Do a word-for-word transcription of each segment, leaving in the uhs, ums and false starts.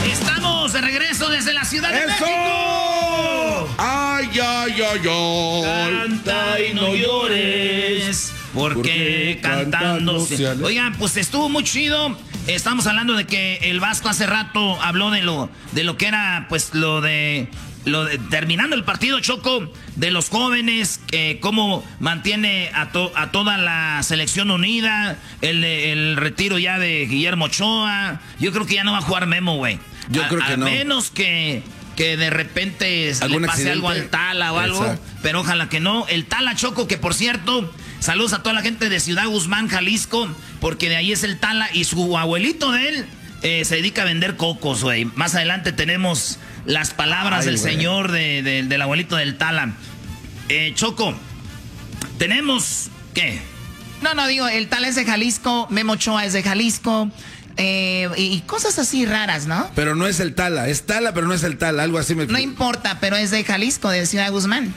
Estamos de regreso desde la Ciudad de ¡Eso! México. Ay, ay, ay, ay. Canta y no llores, porque, porque cantando se... Oigan, pues estuvo muy chido. Estamos hablando de que el Vasco hace rato habló de lo, de lo que era, pues, lo de... Lo de, terminando el partido, Choco, de los jóvenes, eh, cómo mantiene a, to, a toda la selección unida, el, el retiro ya de Guillermo Ochoa. Yo creo que ya no va a jugar Memo, güey. Yo a, creo que a no. A menos que, que de repente le pase accidente? algo al Tala o algo, exacto. Pero ojalá que no. El Tala, Choco, que por cierto, saludos a toda la gente de Ciudad Guzmán, Jalisco, porque de ahí es el Tala y su abuelito de él eh, se dedica a vender cocos, güey. Más adelante tenemos... las palabras Ay, del güey. señor de, de, del abuelito del Tala. Eh, Choco, tenemos... ¿Qué? No, no, digo, el Tala es de Jalisco, Memo Ochoa es de Jalisco, eh, y, y cosas así raras, ¿no? Pero no es el Tala, es Tala, pero no es el Tala, algo así me... No importa, pero es de Jalisco, de Ciudad Guzmán.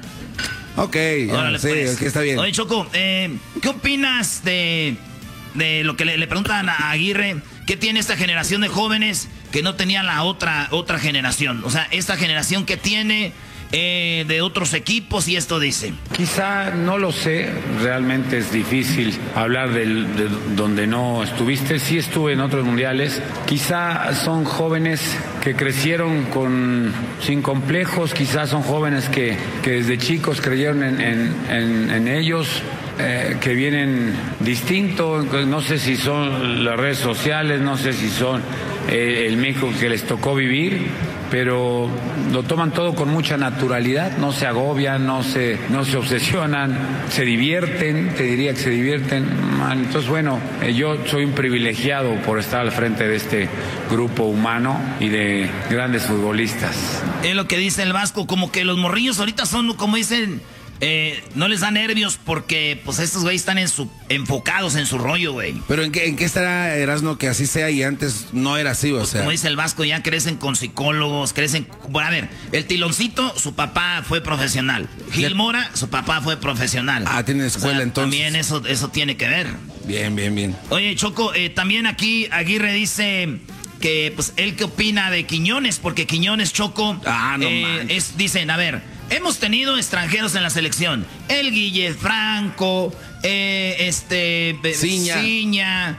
Ok, Órale, sí, pues. okay, está bien. Oye, Choco, eh, ¿qué opinas de, de lo que le, le preguntan a Aguirre? ¿Qué tiene esta generación de jóvenes que no tenía la otra, otra generación? O sea, esta generación que tiene eh, de otros equipos y esto dice. Quizá no lo sé, realmente es difícil hablar del, de donde no estuviste. Sí estuve en otros mundiales. Quizá son jóvenes que crecieron con, sin complejos, quizá son jóvenes que, que desde chicos creyeron en, en, en, en ellos. Eh, que vienen distintos, no sé si son las redes sociales, no sé si son eh, el México que les tocó vivir, pero lo toman todo con mucha naturalidad, no se agobian, no se, no se obsesionan, se divierten, te diría que se divierten. Entonces, bueno, eh, yo soy un privilegiado por estar al frente de este grupo humano y de grandes futbolistas. Es lo que dice el Vasco, como que los morrillos ahorita son, como dicen... Eh, no les da nervios porque pues estos güeyes están en su, enfocados en su rollo, güey. Pero ¿en qué, en qué estará, Erasmo, que así sea y antes no era así, o pues, sea? Como dice el Vasco, ya crecen con psicólogos, crecen... Bueno, a ver, el Tiloncito, su papá fue profesional. Gil Mora, su papá fue profesional. Ah, tiene escuela, o sea, entonces. También eso, eso tiene que ver. Bien, bien, bien. Oye, Choco, eh, también aquí Aguirre dice... que pues él qué opina de Quiñones, porque Quiñones, Choco, ah, no eh, es, dicen, a ver, hemos tenido extranjeros en la selección, el Guille Franco, eh, este, Ciña, Ciña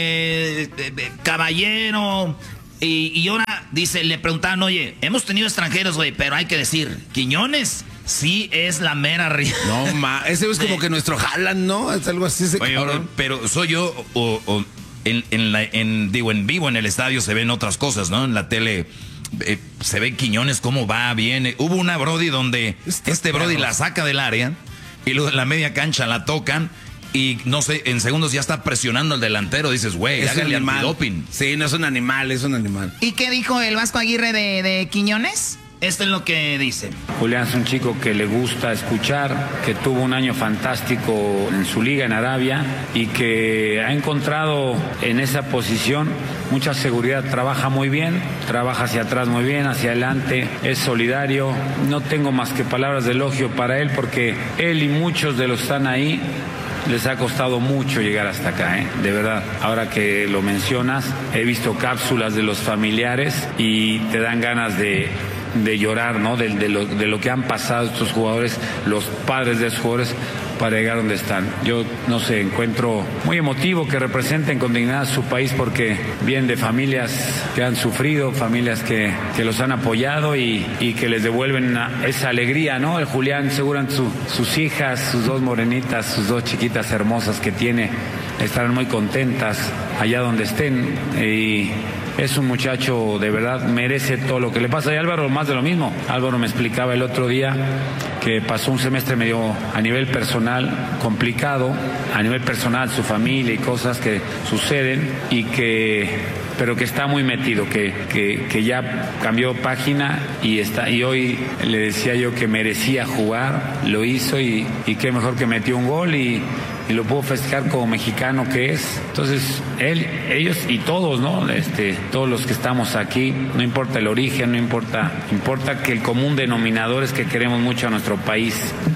eh, eh, Caballero, y, y ahora dice, le preguntaban, oye, hemos tenido extranjeros, güey, pero hay que decir, Quiñones sí es la mera ría. No, ma, ese es como que nuestro Haaland, ¿no? Es algo así, ese Oye, cabrón. Pero soy yo o... o... En, en, la, en, digo, en vivo en el estadio se ven otras cosas, ¿no? En la tele eh, se ve Quiñones cómo va, viene. Hubo una Brody donde este, este Brody la saca del área y luego en la media cancha la tocan y no sé, en segundos ya está presionando al delantero. Dices, güey, hágale antidoping. Sí, no es un animal, es un animal. ¿Y qué dijo el Vasco Aguirre de, de Quiñones? Esto es lo que dice. Julián es un chico que le gusta escuchar, que tuvo un año fantástico en su liga en Arabia y que ha encontrado en esa posición mucha seguridad. Trabaja muy bien, trabaja hacia atrás muy bien, hacia adelante, es solidario. No tengo más que palabras de elogio para él porque él y muchos de los que están ahí les ha costado mucho llegar hasta acá, ¿eh? De verdad. Ahora que lo mencionas, he visto cápsulas de los familiares y te dan ganas de... de llorar, ¿no? De, de, lo, de lo que han pasado estos jugadores, los padres de esos jugadores para llegar donde están. Yo, no sé, encuentro muy emotivo que representen con dignidad a su país porque vienen de familias que han sufrido, familias que, que los han apoyado y, y que les devuelven una, esa alegría, ¿no? El Julián, seguramente su, sus hijas, sus dos morenitas, sus dos chiquitas hermosas que tiene, estarán muy contentas allá donde estén y... es un muchacho, de verdad, merece todo lo que le pasa. Y Álvaro, más de lo mismo. Álvaro me explicaba el otro día que pasó un semestre medio a nivel personal complicado, a nivel personal, su familia y cosas que suceden, y que, pero que está muy metido, que, que, que ya cambió página y está, y hoy le decía yo que merecía jugar, lo hizo y, y qué mejor que metió un gol y y lo puedo festejar como mexicano que es. Entonces, él, ellos y todos, ¿no? Este, todos los que estamos aquí, no importa el origen, no importa, importa que el común denominador es que queremos mucho a nuestro país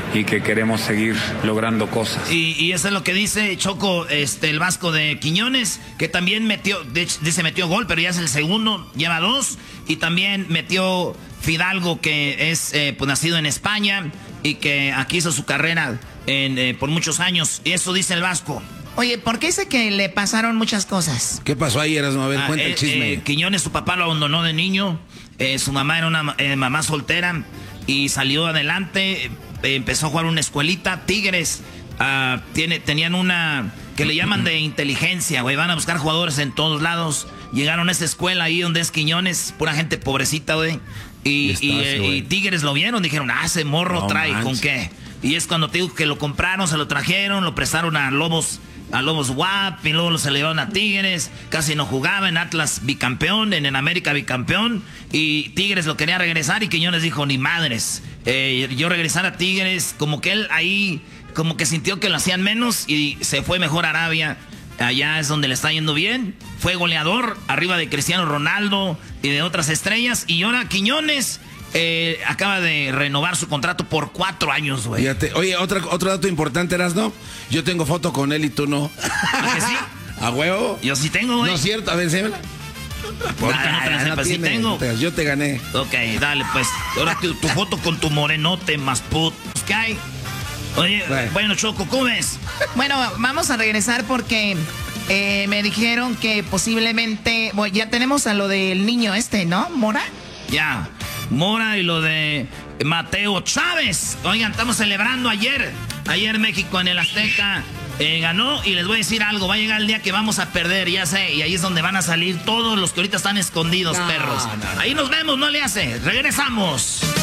y que queremos seguir logrando cosas. Y, y eso es lo que dice Choco, este, el Vasco de Quiñones, que también metió, de hecho, dice metió gol, pero ya es el segundo, lleva dos, y también metió Fidalgo, que es eh, pues, nacido en España y que aquí hizo su carrera en, eh, por muchos años, y eso dice el Vasco. Oye, ¿por qué dice que le pasaron muchas cosas? ¿Qué pasó ahí, Erasmo? A ver, Ah, cuenta eh, el chisme. eh, Quiñones, su papá lo abandonó de niño, eh, su mamá era una eh, mamá soltera y salió adelante, eh, empezó a jugar una escuelita, Tigres, uh, tiene, tenían una que le llaman de inteligencia, güey, van a buscar jugadores en todos lados, llegaron a esa escuela ahí donde es Quiñones, pura gente pobrecita, güey, y, y, y, eh, y Tigres lo vieron, dijeron, ah, ese morro No trae, manches. ¿con qué? Y es cuando te digo que lo compraron, se lo trajeron, lo prestaron a Lobos, a Lobos W A P, y luego se le llevaron a Tigres, casi no jugaba, en Atlas bicampeón, en, en América bicampeón, y Tigres lo quería regresar y Quiñones dijo, ni madres, eh, yo regresar a Tigres, como que él ahí, como que sintió que lo hacían menos y se fue mejor a Arabia, allá es donde le está yendo bien, fue goleador, arriba de Cristiano Ronaldo y de otras estrellas, y ahora Quiñones eh, acaba de renovar su contrato por cuatro años, güey. Fíjate. Oye, otra, otro dato importante, Erasmo. Yo tengo foto con él y tú no. ¿A que sí? ¿A huevo? Yo sí tengo, güey. No es cierto, a ver, enséñala. Ahorita no te la Ah, sepas, sí tiene, tengo. no te- Yo te gané. Ok, dale, pues. Ahora tu, tu foto con tu morenote más put. ¿Qué hay? Oye, Bueno. bueno, Choco, ¿cómo ves? Bueno, vamos a regresar porque eh, me dijeron que posiblemente... Bueno, ya tenemos a lo del niño este, ¿no? ¿Mora? Ya. Mora y lo de Mateo Chávez. Oigan, estamos celebrando ayer. Ayer México en el Azteca eh, ganó. Y les voy a decir algo. Va a llegar el día que vamos a perder, ya sé. Y ahí es donde van a salir todos los que ahorita están escondidos, No, perros. no, no. Ahí nos vemos, no le hace. Regresamos.